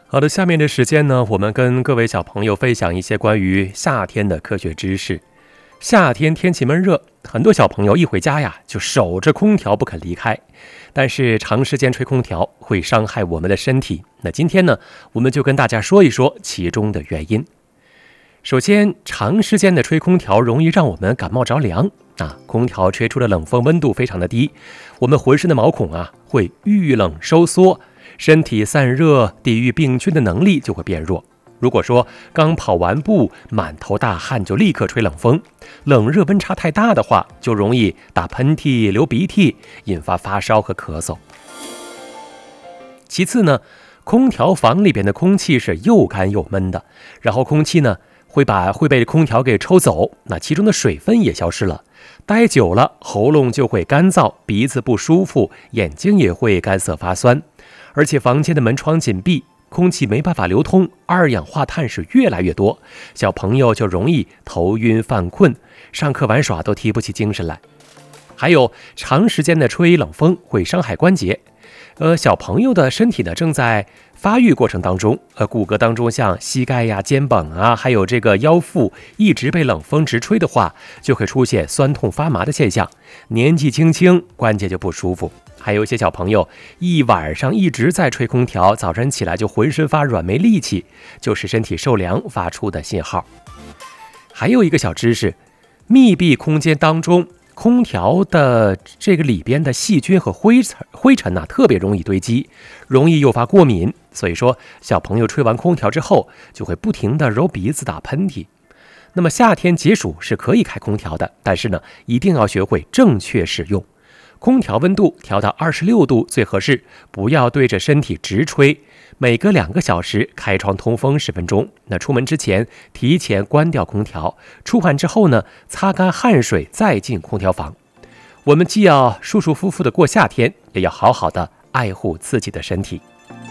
好的，下面的时间呢，我们跟各位小朋友分享一些关于夏天的科学知识。夏天天气闷热，很多小朋友一回家呀，就守着空调不肯离开。但是长时间吹空调会伤害我们的身体。那今天呢，我们就跟大家说一说其中的原因。首先，长时间的吹空调容易让我们感冒着凉。空调吹出的冷风温度非常的低，我们浑身的毛孔会遇冷收缩，身体散热抵御病菌的能力就会变弱。如果说刚跑完步，满头大汗就立刻吹冷风，冷热温差太大的话，就容易打喷嚏、流鼻涕，引发发烧和咳嗽。其次呢，空调房里边的空气是又干又闷的，然后空气呢会被空调给抽走，那其中的水分也消失了。待久了，喉咙就会干燥，鼻子不舒服，眼睛也会干涩发酸，而且房间的门窗紧闭，空气没办法流通，二氧化碳是越来越多，小朋友就容易头晕犯困，上课玩耍都提不起精神来。还有长时间的吹冷风会伤害关节，小朋友的身体呢正在发育过程当中，骨骼当中像膝盖呀、肩膀还有这个腰腹，一直被冷风直吹的话，就会出现酸痛发麻的现象。年纪轻轻，关节就不舒服。还有一些小朋友一晚上一直在吹空调，早晨起来就浑身发软没力气，就是身体受凉发出的信号。还有一个小知识，密闭空间当中，空调的这个里边的细菌和灰尘特别容易堆积，容易诱发过敏。所以说小朋友吹完空调之后就会不停地揉鼻子打喷嚏。那么夏天解暑是可以开空调的，但是呢一定要学会正确使用。空调温度调到26度最合适，不要对着身体直吹，每隔2个小时开窗通风10分钟。那出门之前提前关掉空调，出汗之后呢，擦干汗水再进空调房。我们既要舒舒服服的过夏天，也要好好的爱护自己的身体。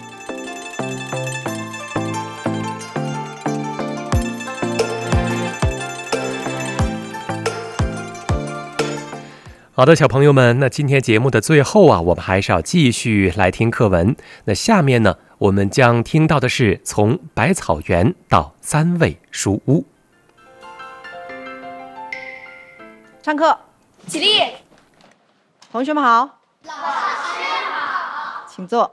好的，小朋友们，那今天节目的最后我们还是要继续来听课文。那下面呢，我们将听到的是从百草园到三味书屋。 上课， 起立。 同学们好。 老师好。 请坐。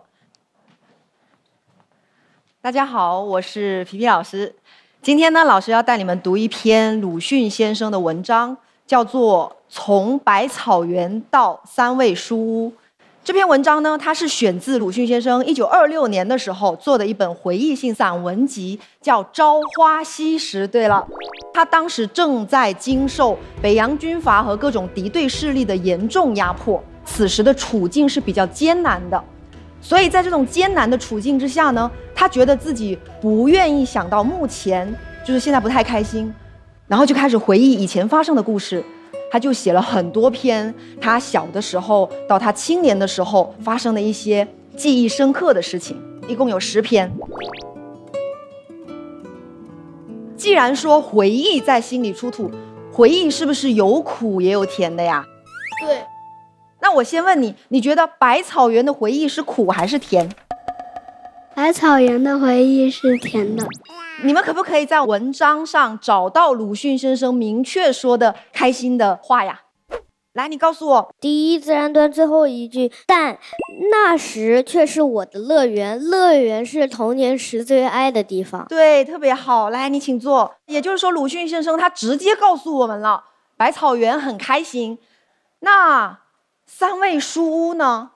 大家好，我是皮皮老师。今天呢，老师要带你们读一篇鲁迅先生的文章，叫做《从百草园到三味书屋》。这篇文章呢，它是选自鲁迅先生1926年的时候做的一本回忆性散文集，叫《朝花夕拾》。对了，他当时正在经受北洋军阀和各种敌对势力的严重压迫，此时的处境是比较艰难的。所以在这种艰难的处境之下呢，他觉得自己不愿意想到目前，就是现在不太开心，然后就开始回忆以前发生的故事。他就写了很多篇他小的时候到他青年的时候发生的一些记忆深刻的事情，一共有10篇。既然说回忆在心里出土，回忆是不是有苦也有甜的呀？ 对。 那我先问你，你觉得百草园的回忆是苦还是甜？ 百草园的回忆是甜的。 你们可不可以在文章上找到鲁迅先生明确说的开心的话呀？来，你告诉我。 第一自然段最后一句，但那时却是我的乐园，乐园是童年时最爱的地方。 对，特别好。来，你请坐。也就是说，鲁迅先生他直接告诉我们了，百草园很开心。那三味书屋呢？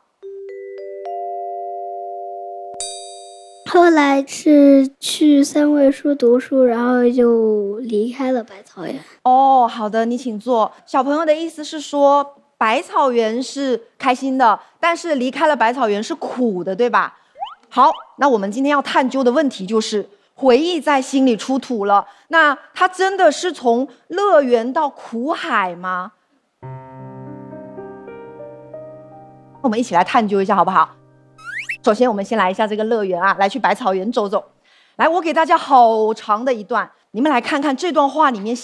后来是去三味书读书，然后就离开了百草园。 哦，好的，你请坐。小朋友的意思是说，百草园是开心的，但是离开了百草园是苦的，对吧？好，那我们今天要探究的问题就是，回忆在心里出土了，那它真的是从乐园到苦海吗？我们一起来探究一下，好不好？首先，我们先来一下这个乐园来去百草园走走。来，我给大家好长的一段，你们来看看这段话里面